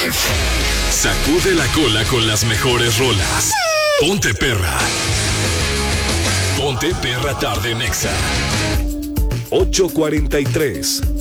Sacude la cola con las mejores rolas. Ponte perra. Ponte perra tarde en Exa. 8:43.